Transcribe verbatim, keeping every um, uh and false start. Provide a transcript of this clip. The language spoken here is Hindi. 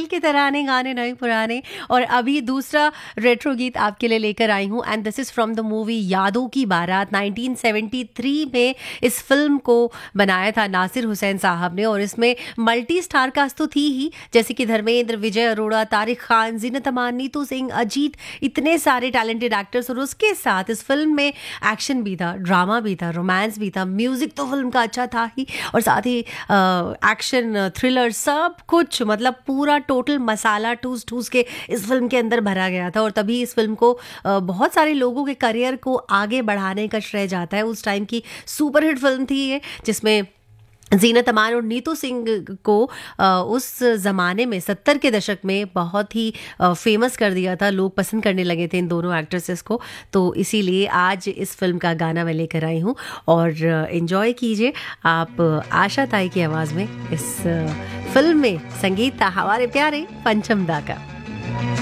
के तराने गाने नए पुराने। और अभी दूसरा रेट्रो गीत आपके लिए लेकर आई हूँ and this is from the movie यादों की बारात। नाइनटीन सेवेंटी थ्री में इस फिल्म को बनाया था नासिर हुसैन साहब ने और इसमें मल्टी स्टार कास्ट तो थी ही, जैसे कि धर्मेंद्र, विजय अरोड़ा, तारिक खान, जीनत अमान, नीतू सिंह, अजीत, इतने सारे टैलेंटेड एक्टर्स। और उसके साथ इस फिल्म में एक्शन भी था, ड्रामा भी था, रोमांस भी था, म्यूजिक तो फिल्म का अच्छा था ही और साथ ही एक्शन, थ्रिलर, सब कुछ, मतलब पूरा टोटल मसाला ठूस ठूस के इस फिल्म के अंदर भरा गया था। और तभी इस फिल्म को अ, बहुत सारे लोगों के करियर को आगे बढ़ाने का श्रेय जाता है। उस टाइम की सुपरहिट फिल्म थी ये, जिसमें जीनत अमान और नीतू सिंह को अ, उस ज़माने में सत्तर के दशक में बहुत ही फेमस कर दिया था। लोग पसंद करने लगे थे इन दोनों एक्ट्रेसेस को। तो इसीलिए आज इस फिल्म का गाना मैं लेकर आई हूँ और एंजॉय कीजिए आप आशा ताई की आवाज़ में। इस फिल्म में संगीत था हमारे प्यारे पंचम दा का।